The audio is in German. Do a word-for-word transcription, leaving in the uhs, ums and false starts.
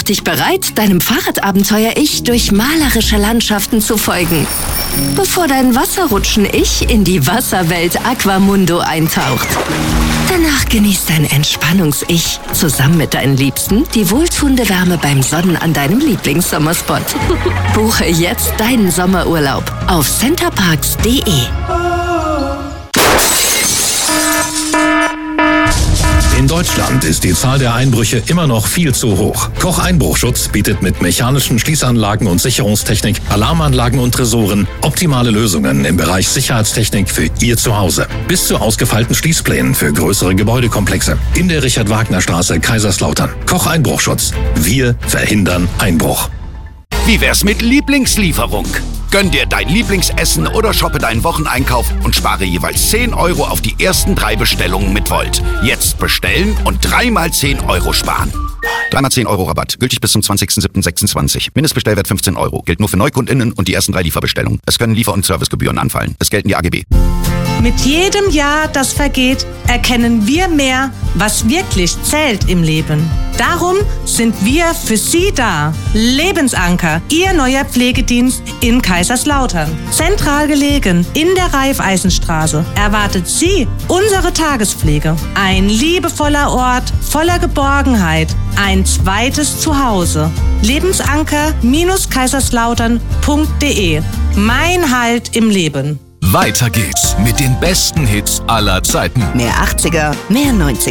Mach dich bereit, deinem Fahrradabenteuer-Ich durch malerische Landschaften zu folgen, bevor dein Wasserrutschen-Ich in die Wasserwelt Aquamundo eintaucht. Danach genießt dein Entspannungs-Ich zusammen mit deinen Liebsten die wohltuende Wärme beim Sonnen an deinem Lieblingssommerspot. Buche jetzt deinen Sommerurlaub auf centerparks punkt de. In Deutschland ist die Zahl der Einbrüche immer noch viel zu hoch. Koch Einbruchschutz bietet mit mechanischen Schließanlagen und Sicherungstechnik, Alarmanlagen und Tresoren optimale Lösungen im Bereich Sicherheitstechnik für Ihr Zuhause. Bis zu ausgefeilten Schließplänen für größere Gebäudekomplexe. In der Richard-Wagner-Straße, Kaiserslautern. Koch Einbruchschutz. Wir verhindern Einbruch. Wie wär's mit Lieblingslieferung? Gönn dir dein Lieblingsessen oder shoppe deinen Wocheneinkauf und spare jeweils zehn Euro auf die ersten drei Bestellungen mit Volt. Jetzt bestellen und dreimal zehn Euro sparen. Dreimal zehn Euro Rabatt. Gültig bis zum zwanzigsten siebten sechsundzwanzig. Mindestbestellwert fünfzehn Euro. Gilt nur für NeukundInnen und die ersten drei Lieferbestellungen. Es können Liefer- und Servicegebühren anfallen. Es gelten die A G B. Mit jedem Jahr, das vergeht, erkennen wir mehr, was wirklich zählt im Leben. Darum sind wir für Sie da. Lebensanker, Ihr neuer Pflegedienst in Kaiserslautern. Zentral gelegen in der Raiffeisenstraße erwartet Sie unsere Tagespflege. Ein liebevoller Ort voller Geborgenheit. Ein zweites Zuhause. Lebensanker Kaiserslautern punkt de. Mein Halt im Leben. Weiter geht's mit den besten Hits aller Zeiten. Mehr achtziger, mehr neunziger.